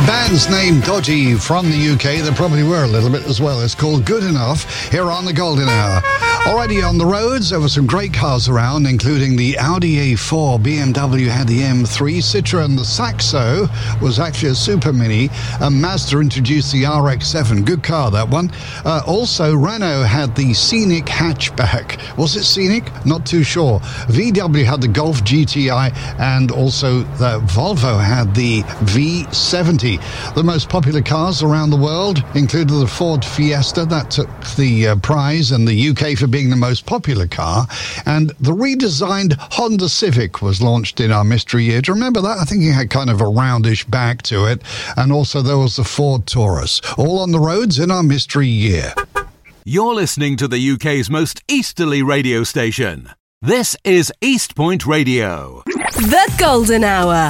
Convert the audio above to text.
Band's name dodgy from the UK. There probably were a little bit as well. It's called Good Enough here on the Golden Hour. Already on the roads, there were some great cars around, including the Audi A4, BMW had the M3, Citroën the Saxo was actually a super mini, and Mazda introduced the RX-7. Good car, that one. Also, Renault had the Scenic hatchback. Was it Scenic? Not too sure. VW had the Golf GTI, and also the Volvo had the V70. The most popular cars around the world included the Ford Fiesta, that took the prize in the UK for being the most popular car, and the redesigned Honda Civic was launched in our mystery year. Do you remember that? I think it had kind of a roundish back to it, and also there was the Ford Taurus, all on the roads in our mystery year. You're listening to the UK's most easterly radio station. This is East Point Radio. The Golden Hour.